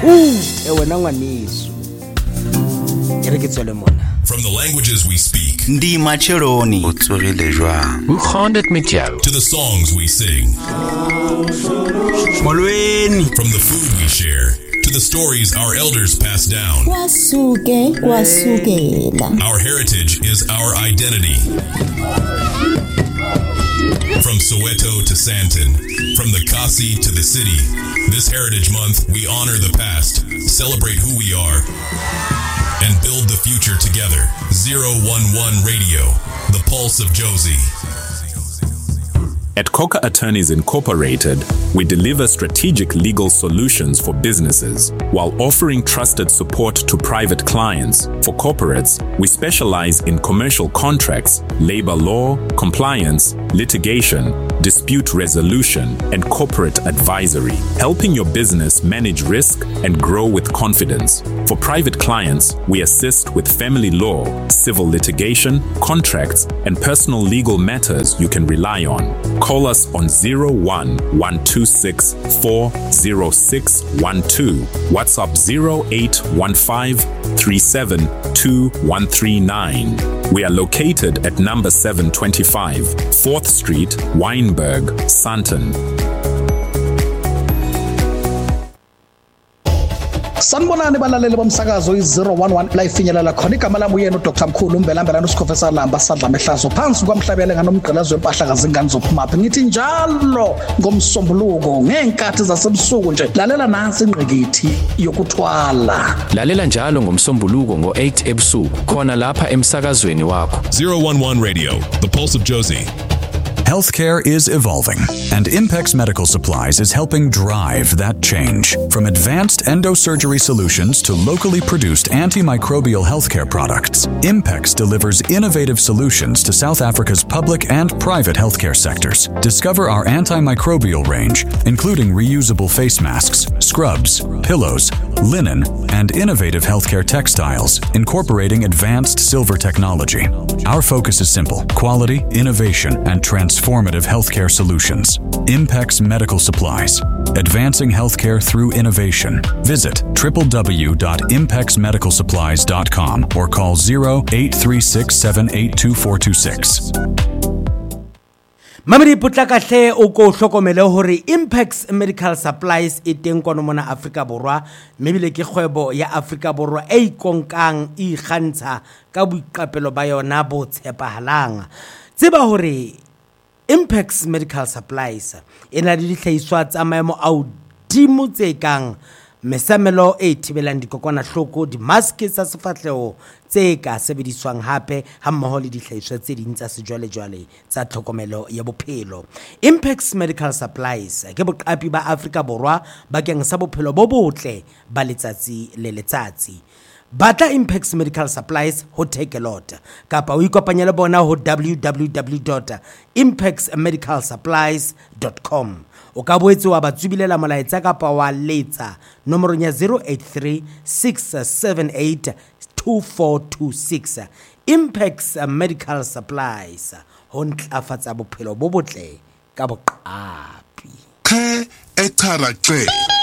wena ngwaneso ere ke tswele mona. From the languages we speak, Ndi macheloni utsogile jwang. Hoe gaan dit met jou? to the songs we sing, Molweni. from the food we share, to the stories our elders passed down. Kwasukela. Our heritage is our identity. From Soweto to Sandton, from the Kasi to the city, this Heritage Month we honor the past, celebrate who we are, and build the future together. 011 Radio, the pulse of Josie. At Coca Attorneys Incorporated, we deliver strategic legal solutions for businesses while offering trusted support to private clients. For corporates, we specialize in commercial contracts, labor law, compliance, litigation, dispute resolution, and corporate advisory, helping your business manage risk and grow with confidence. For private clients, we assist with family law, civil litigation, contracts, and personal legal matters you can rely on. Call us on 01-126 40612, WhatsApp 0815372139. We are located at number 725, 4th Street, Wynberg, Sandton. Sanibonani balaleli bomsakazo i011 la ifinyelela khona igama lami uyena uDr Mkhulu Mbelambela noSikhofesa Lamba sadla mehlazo phansi kwamhlabele nganomgqilazo wempahla kazingane zophumaphi ngithi njalo ngomsombuluko ngenkathi zasebusuku nje lalela nansi ingqikithi yokuthwala. Lalela njalo ngomsombuluko ngo-8 ebusuku khona lapha emsakazweni wakho. 011 Radio, the pulse of Josie. Healthcare is evolving, and Impex Medical Supplies is helping drive that change. From advanced endosurgery solutions to locally produced antimicrobial healthcare products, Impex delivers innovative solutions to South Africa's public and private healthcare sectors. Discover our antimicrobial range, including reusable face masks, scrubs, pillows, linen, and innovative healthcare textiles, incorporating advanced silver technology. Our focus is simple: quality, innovation, and transformative healthcare solutions. Impex Medical Supplies, advancing healthcare through innovation. Visit www.impexmedicalsupplies.com or call 0836782426. Mamadi putlakahle o ko hlokomele hore Impex Medical Supplies e teng kono mona Afrika Borwa mebile ke kgwebo ya Afrika Borwa e ikonkang e kgantsha ka boiqapelo ba yona bo tshepahalang. Tseba hore Impex Medical Supplies ena le dihlahiswa tsa maemo a hodimo tse kang mesamelo e thibelang dikokwanahloko, dimaske tsa sefahlego tse ka sebediswang hape hammoho le dihlahiswa tse ding tsa sejwalejwale tsa tlhokomelo ya bophelo. Impex Medical Supplies ke boqapi ba Afrika Borwa bakeng sa bophelo bo botle ba letsatsi le letsatsi. Batla Impex Medical Supplies ho Take a Lot kapa o ikopanye le bona ho www.impexmedicalsupplies.com. O ka boetse wa ba tsubilela molaetsa kapa wa letsa nomorong ya 083 678 2426. Impex Medical Supplies ho ntlafatsa bophelo bo botle ka boqapi. Ke echarache